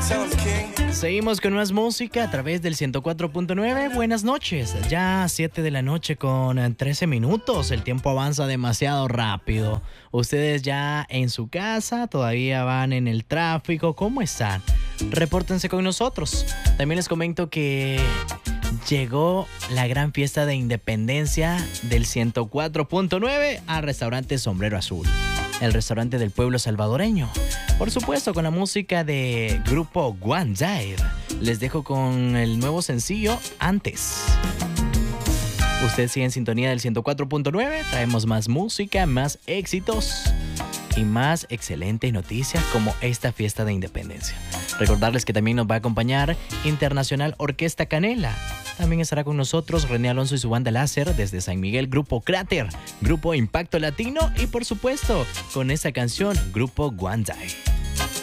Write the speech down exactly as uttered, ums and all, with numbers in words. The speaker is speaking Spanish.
Seguimos con más música a través del ciento cuatro punto nueve. Buenas noches. Ya siete de la noche con trece minutos. El tiempo avanza demasiado rápido. Ustedes ya en su casa, todavía van en el tráfico. ¿Cómo están? Repórtense con nosotros. También les comento que llegó la gran fiesta de independencia del ciento cuatro punto nueve al restaurante Sombrero Azul, el restaurante del pueblo salvadoreño. Por supuesto, con la música de grupo One Dive. Les dejo con el nuevo sencillo Antes. Usted sigue en sintonía del ciento cuatro punto nueve. Traemos más música, más éxitos y más excelentes noticias como esta fiesta de independencia. Recordarles que también nos va a acompañar Internacional Orquesta Canela. También estará con nosotros René Alonso y su banda láser desde San Miguel, Grupo Cráter, Grupo Impacto Latino y por supuesto con esa canción Grupo One Dive.